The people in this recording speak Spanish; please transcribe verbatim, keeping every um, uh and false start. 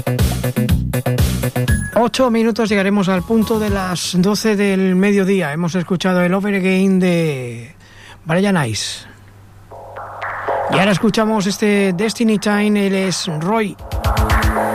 Ocho minutos, llegaremos al punto de las doce del mediodía. Hemos escuchado el Over Again de Brian Ice. Y ahora escuchamos este Destiny Time, él es Roy